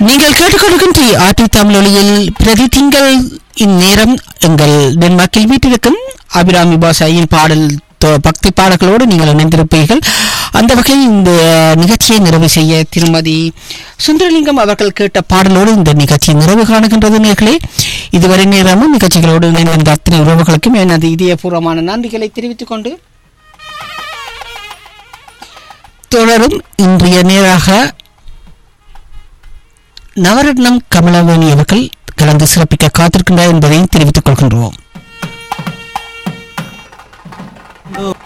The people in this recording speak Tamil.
நீங்கள் கேட்டுக்கொண்டிருக்கும் ஆர்டி தமிழொலியில் பிரதி திங்கள் இந்நேரம் எங்கள் டென்மார்க்கில் வீட்டிற்கும் அபிராமி பாஷாயின் பாடல் பக்தி பாடல்களோடு நீங்கள் இணைந்திருப்பீர்கள். அந்த வகையில் இந்த நிகழ்ச்சியை நிறைவு செய்ய திருமதி சுந்தரலிங்கம் அவர்கள் கேட்ட பாடலோடு இந்த நிகழ்ச்சி நிறைவு காணுகின்றது. நேர்களே, இதுவரை நேரமும் நிகழ்ச்சிகளோடு இணைந்த அத்தனை உறவுகளுக்கும் எனது இதயபூர்வமான நன்றிகளை தெரிவித்துக் கொண்டு தொடரும் இன்றைய நேராக நவரத்னம் கமலவேணி அவர்கள் கலந்து சிறப்பிக்க காத்திருக்கின்றார் என்பதையும் தெரிவித்துக் கொள்கின்றோம்.